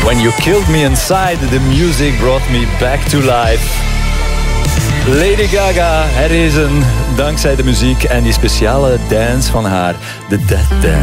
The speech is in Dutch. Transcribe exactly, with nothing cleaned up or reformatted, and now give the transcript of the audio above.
When You Killed Me Inside, the music brought me back to life. Lady Gaga herrezen dankzij de muziek en die speciale dance van haar, de Death Dance.